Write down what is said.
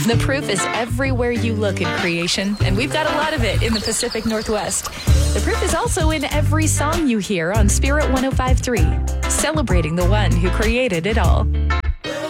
The proof is everywhere you look in creation, and we've got a lot of it in the Pacific Northwest. The proof is also in every song you hear on Spirit 105.3, celebrating the one who created it all.